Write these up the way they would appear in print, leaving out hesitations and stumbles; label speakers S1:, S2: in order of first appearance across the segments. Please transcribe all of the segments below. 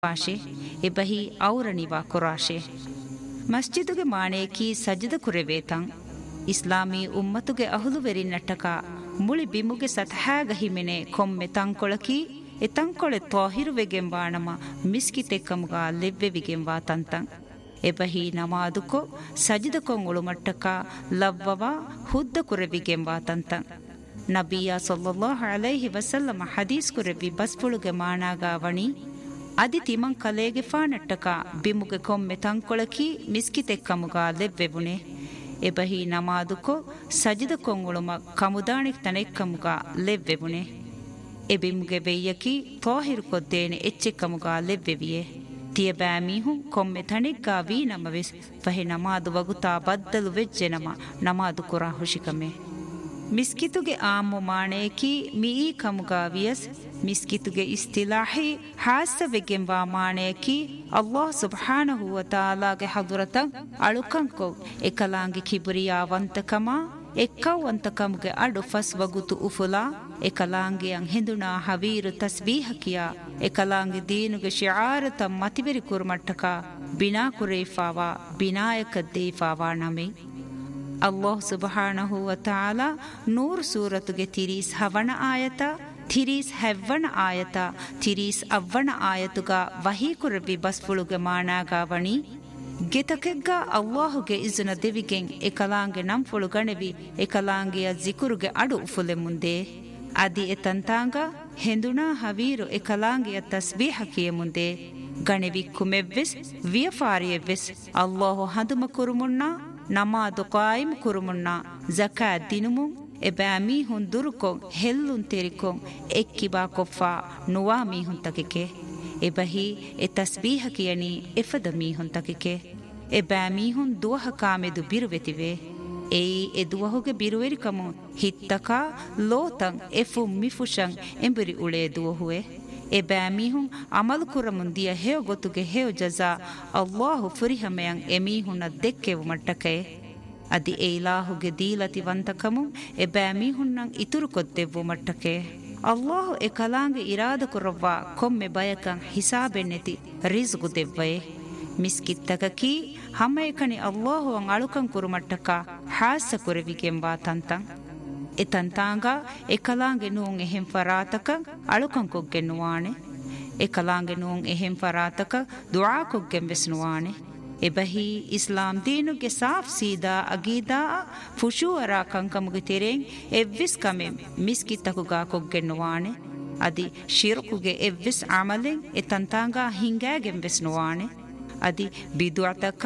S1: ಭಾಷೆ ಎಬಹಿ ಔರಣಿವಾ ಕೊರಾಶೆ ಮಸ್ಜಿದುಗೆ ಮಾಣೇಕಿ ಸಜ್ಜದ ಕುರೆವೇತಂ ಇಸ್ಲಾಮಿ ಉಮ್ಮತುಗೆ ಅಹುಲುವೆರಿ ನಟಕ ಮುಳಿ ಬಿಮುಗೆ ಸತಹಾಗ ಹಿಮೆನೆ ಕೊಮ್ಮೆ ತಂಕೊಳಕಿ ಎ ತಂಕೊಳೆ ತ್ವಾಹಿರುವೆಗೆಂಬಾಣಮ ಮಿಸ್ಕಿತೆಕ್ಕಮುಗ ಲೆವ್ವೆವಿಗೆಂಬಾ ತಂತಂ ಎಬಹಿ ನಮಾದುಕೊ ಸಜ್ಜದಕೊಂ ಉಳುಮಟ್ಟಕ ಲವ್ವವ ಹುದ್ದ ಕುರೆವಿಗೆಂಬಾ ತಂತಂ ನಬಿಯ ಸಲ್ಲಲ್ಲಾಹು ಅಲೈಹಿ ವಸಲ್ಲಮ ಹದೀಸ್ ಕುರೆವಿ ಬಸ್ಪುಳುಗೆ ಮಾಣಾಗಾವಣಿ ಅದಿ ತಿಮಂ ಕಲೇಗೆ ಫಾನಟ್ಟಕ ಬಿಮುಗೆ ಕೊಮ್ಮೆ ತಂಕೊಳಕಿ ಮಿಸ್ಕಿತೆಕ್ಕಮುಗ ಲೆವ್ವೆವುನೆ ಎಬಹಿ ನಮಾದುಕೊ ಸಜಿದಕೊಂ ಉಳುಮ ಕಮುದಾಣಿಕ್ ತನೆಕ್ಕಮುಗ ಲೆವ್ವೆವುನೆ ಎಬಿಮುಗೆ ವೆಯ್ಯಕಿ ತೋಹಿರು ಕೊದ್ದೇನೆ ಎಚ್ಚೆಕ್ಕಮುಗ ಲೆವ್ವೆವಿಯೆ ತಿಯಬෑ ಮೀಹುಂ ಕೊಮ್ಮೆ ತಣಿಗ್ಗಾ ವೀ ನಮವೆಸ್ ಫಹೆ ನಮಾದು ವಗುತಾ ಬದ್ದಲು ವೆಜ್ಜೆ ನಮ ನಮಾದು ಕುರಾ ಹುಶಿಕಮೆ ಮಿಸ್ಕಿತುಗೆ ಆಮು ಮಾಣೇಕಿ ಮೀ ಕಮುಗಾ ವಿಯಸ್ ಮಿಸ್ಕಿತುಗೆ ಇಸ್ತಿಲಾಹಿ ಹಾಸವೆಗೆಂಬ ಮಾಣೇಕಿ ಅಲ್ಲಾಹ್ ಸುಬ್ಹಾನಹು ವ ತಾಲಾಗೆ ಹದುರತಂ ಅಳುಕಂಕೊ ಎಕಲಾಂಗಿ ಕಿಬುರಿಯಾವಂತಕಮ ಎಕ್ಕವಂತಕಮುಗೆ ಅಡು ಫಸ್ ವಗುತು ಉಫುಲಾ ಎಕಲಾಂಗಿಯಂ ಹಿಂದುನಾ ಹವೀರು ತಸ್ಬೀಹಕಿಯ ಎಕಲಾಂಗಿ ದೀನುಗೆ ಶಿಆರತ ಮತಿವೆರಿ ಕುರುಮಟ್ಟಕ ಬಿನಾ ಕುರೇಫಾವಾ ಬಿನಾಯಕದ್ದೇಫಾವಾ ನಮೆ ಅಲ್ಲಾಹ್ ಸುಬ್ಹಾನಹು ವ ತಾಲಾ ನೂರ್ ಸೂರತುಗೆ ತಿರೀಸ್ ಹವಣ ಆಯತ ತಿರೀಸ್ ಹೆವ್ವಣ ಆಯತ ತಿರೀಸ್ ಅವ್ವಣ ಆಯತುಗ ವಹೀ ಕುರವಿ ಬಸ್ಫುಳುಗೆ ಮಾಣಾಗಾವಣಿ ಗೆತಕೆಗ್ಗ ಅಲ್ಲಾಹುಗೆ ಇಜುನ ದೆವಿಗೆಂ ಎಕಲಾಂಗೆ ನಂಫುಳು ಗಣೆವಿ ಎಕಲಾಂಗೆಯ ಜಿಕುರುಗೆ ಅಡು ಉಫುಲೆ ಮುಂದೆ ಅದಿ ಎತಂತಾಂಗ ಹೆಂದುನಾ ಹವೀರು ಎಕಲಾಂಗೆಯ ತಸ್ಬೀಹಕಿಯ ಮುಂದೆ ಗಣೆವಿ ಕುಮೆವ್ವೆಸ್ ವಿಯಫಾರಿಯವ್ವೆಸ್ ಅಲ್ಲಾಹು ಹದುಮ ಕುರುಮುಣ್ಣ ನಮಾದು ಕಾಯಿಮ್ ಕುರುಮುಣ್ಣ ಜಕಾತ್ ದಿನುಮು ಎಬෑ ಮೀಹುನ್ ದುರುಕೊಂ ಹೆಲ್ಲುನ್ ತೆರಿಕೊಂ ಎಕ್ಕಿಬಾ ಕೊಫ್ಫಾ ನುವಾ ಮೀಹುನ್ ತಕಿಕೆ ಎಬಹಿ ಎ ತಸ್ಬೀಹ ಕಿಯನಿ ಎಫದ ಮೀಹುನ್ ತಕಿಕೆ ಎಬෑ ಮೀಹುನ್ ದುವಹ ಕಾಮೆದು ಬಿರುವೆತಿವೆ ಏಯಿ ಎ ದುವಹುಗೆ ಬಿರುವೆರಿಕಮು ಹಿತ್ತಕ ಲೋತಂ ಎಫು ಮಿಫುಶಂ ಎಂಬುರಿ ಉಳೆ ದುವಹುವೆ ಎಬෑ ಮೀಹುನ್ ಅಮಲು ಕುರಮುನ್ ದಿಯ ಹೇವ ಗೊತ್ತುಗೆ ಹೇವ ಜಜಾ ಅಲ್ಲಾಹು ಫುರಿಹಮೆಯಂ ಎಮೀಹುನ ದೆಕ್ಕೆವು ಮಟ್ಟಕೆ ಅದಿ ಏಲಾಹುಗೆ ದೀಲತಿ ವಂತಕಮು ಎಬෑ ಮೀಹುನ್ನಂ ಇತುರು ಕೊದ್ದೆವ್ವು ಮಟ್ಟಕೆ ಅಲ್ಲಾಹು ಎ ಕಲಾಂಗೆ ಇರಾದ ಕುರವ್ವ ಕೊಮ್ಮೆ ಬಯಕಂ ಹಿಸಾಬೆನ್ನೆತಿ ರಿಜ್ಗು ದೆವ್ವಯೆ ಮಿಸ್ಕಿತ್ತಕಕಿ ಹಮ್ಮಯಕನಿ ಅಲ್ಲಾಹು ಅಂ ಅಳುಕಂ ಕುರುಮಟ್ಟಕ ಹಾಸ ಕುರವಿಗೆಂಬಾ ತಂತಂ ಎ ತಂತಾಂಗ ಎ ಕಲಾಂಗೆ ನೂಂ ಎಹೆಂ ಫರಾತಕ ಅಳುಕಂ ಕೊಗ್ಗೆ ನುವಾಣೆ ಎ ಕಲಾಂಗೆ ನೂಂ ಎಹೆಂ ಫರಾತಕ ದುಆ ಕೊಗ್ಗೆಂ ವೆಸ್ನುವಾಣೆ ಎಬಹಿ ಇಸ್ಲಾಂ ದೀನುಗೆ ಸಾಫ್ ಸೀದಾ ಅಗೀದಾ ಫುಶೂಅರ ಕಂಕಮುಗೆ ತೆರೆಂ ಎವ್ವಿಸ್ ಕಮೆಂ ಮಿಸ್ಕಿತ್ತಕುಗಾ ಕೊಗ್ಗೆ ನುವಾಣೆ ಅದಿ ಶಿರ್ಕುಗೆ ಎವ್ವಿಸ್ ಅಮಲೆಂ ಎ ತಂತಾಂಗ ಹಿಂಗಾಗೆಂ ವೆಸ್ನುವಾಣೆ ಅದಿ ಬಿದುಅತಕ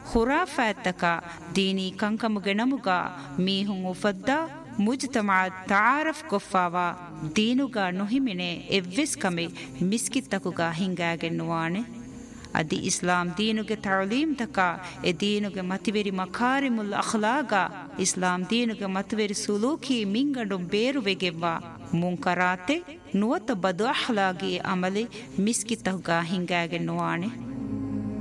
S1: ಖುರಾಫಾತಕ ದೀನಿ ಕಂಕಮುಗೆ ನಮುಗ ಮೀಹುಂ ಉಫದ್ದಾ ಮುಜ್ತಮಾ ತಾರಫ್ ಕೊಫಾವಾ ದೀನುಗಾ ನುಹಿಮಿನೆ ಎವ್ವಿಸ್ ಕಮೆ ಮಿಸ್ಕಿತ್ತಕುಗಾ ಹಿಂಗಾಗೆನ್ನುವಾಣೆ ಅದಿ ಇಸ್ಲಾಂ ದೀನುಗೆ ತಅಲೀಮ್ ತಕ ಎ ದೀನುಗೆ ಮತಿವೆರಿ ಮಕಾರಿಮುಲ್ ಅಖ್ಲಾಗ ಇಸ್ಲಾಂ ದೀನುಗೆ ಮತಿವೆರಿ ಸುಲೂಕಿ ಮಿಂಗಂಡು ಬೇರುವೆಗೆವ್ವ ಮುಂಕರಾತೆ ನುವತ ಬದು ಅಖ್ಲಾಗಿ ಅಮಲೆ ಮಿಸ್ಕಿತ್ತಕುಗಾ ಹಿಂಗಾಗೆನ್ನುವಾಣೆ